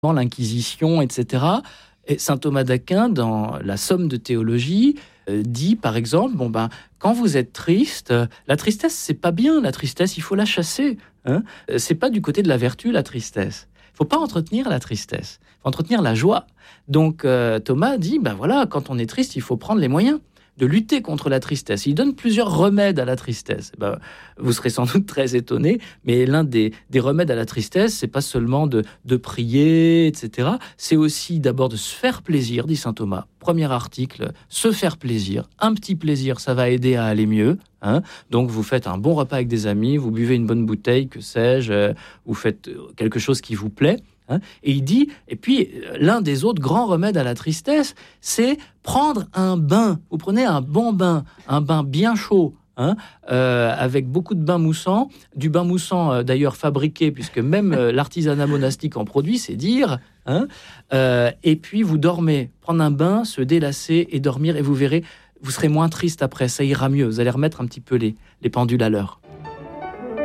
dans l'Inquisition, etc. Et saint Thomas d'Aquin, dans la Somme de théologie, dit par exemple, quand vous êtes triste, la tristesse, c'est pas bien. La tristesse, il faut la chasser. C'est pas du côté de la vertu, la tristesse. Il faut pas entretenir la tristesse. Il faut entretenir la joie. Donc Thomas dit, quand on est triste, il faut prendre les moyens de lutter contre la tristesse. Il donne plusieurs remèdes à la tristesse. Vous serez sans doute très étonnés, mais l'un des remèdes à la tristesse, c'est pas seulement de prier, etc. C'est aussi d'abord de se faire plaisir, dit saint Thomas. Premier article, se faire plaisir. Un petit plaisir, ça va aider à aller mieux. Donc vous faites un bon repas avec des amis, vous buvez une bonne bouteille, que sais-je, vous faites quelque chose qui vous plaît. Et il dit, et puis l'un des autres grands remèdes à la tristesse, c'est prendre un bain. Vous prenez un bon bain, un bain bien chaud, avec beaucoup de bain moussant, du bain moussant d'ailleurs fabriqué, puisque même l'artisanat monastique en produit, c'est dire. Et puis vous dormez, prendre un bain, se délasser et dormir, et vous verrez, vous serez moins triste après, ça ira mieux, vous allez remettre un petit peu les pendules à l'heure.